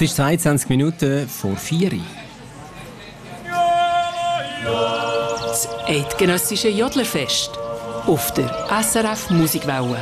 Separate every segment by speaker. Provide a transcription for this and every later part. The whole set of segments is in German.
Speaker 1: Es ist 22 Minuten vor 4 Uhr.
Speaker 2: Das eidgenössische Jodlerfest auf der SRF Musikwelle.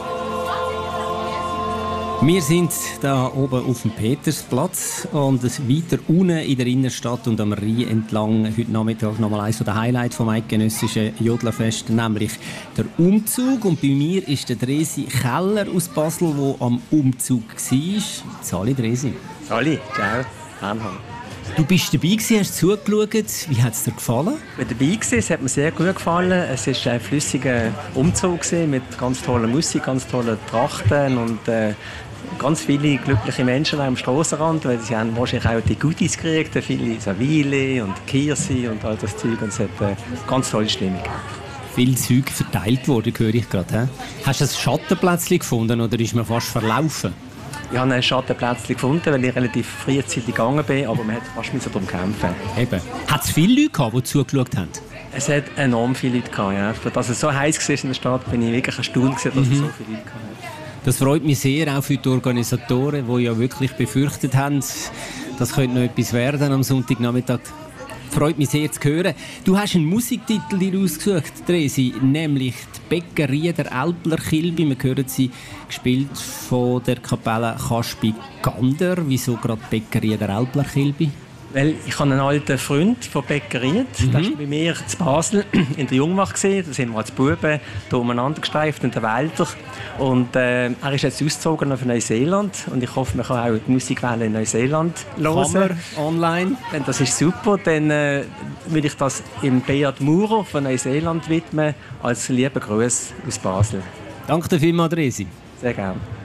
Speaker 1: Wir sind da oben auf dem Petersplatz und weiter unten in der Innenstadt und am Rhein entlang heute Nachmittag nochmal eines der Highlights vom eidgenössischen Jodlerfest, nämlich der Umzug. Und bei mir ist der Dresi Keller aus Basel, der am Umzug war. Sali Dresi.
Speaker 3: Sali, ciao, Anhang.
Speaker 1: Du bist dabei gewesen, hast zugeschaut. Wie hat es dir gefallen?
Speaker 3: Ich war dabei gewesen, es hat mir sehr gut gefallen. Es war ein flüssiger Umzug mit ganz toller Musik, ganz tollen Trachten und ganz viele glückliche Menschen am Strassenrand, weil sie haben wahrscheinlich auch die Goodies gekriegt, viele Savile und Kirsi und all das Zeug. Und es hat eine ganz tolle Stimmung.
Speaker 1: Viel Zeug verteilt worden, höre ich gerade. Hast du ein Schattenplätzchen gefunden oder ist man fast verlaufen?
Speaker 3: Ich habe ein Schattenplätzchen gefunden, weil ich relativ frühzeitig gegangen bin, aber man hat fast darum kämpfen.
Speaker 1: Eben. Hat es viele Leute gehabt, die zugeschaut haben?
Speaker 3: Es hat enorm viele Leute gehabt, ja. Für dass es so heiß war in der Stadt, bin ich wirklich erstaunt, dass es so viele Leute gehabt.
Speaker 1: Das freut mich sehr, auch für die Organisatoren, die ja wirklich befürchtet haben, das könnte noch etwas werden am Sonntagnachmittag. Freut mich sehr zu hören. Du hast einen Musiktitel dir ausgesucht, Dresi, nämlich die Bäckerie der Älpler Kilby. Wir hören sie gespielt von der Kapelle Kaspi Gander. Wieso gerade die Bäckerie der Älpler Kilby?
Speaker 3: Weil ich habe einen alten Freund von Bäckerie, der war bei mir in Basel in der Jungmacht. Da sind wir als Buben hier umeinander gestreift in den Wäldern. Und er ist jetzt ausgezogen auf Neuseeland. Und ich hoffe, man kann auch die Musikwelle in Neuseeland hören.
Speaker 1: Kann man online?
Speaker 3: Das ist super. Dann würde ich das im Beat Muro von Neuseeland widmen, als lieben Gruß aus Basel.
Speaker 1: Danke dir vielmals, Dresi.
Speaker 3: Sehr gerne.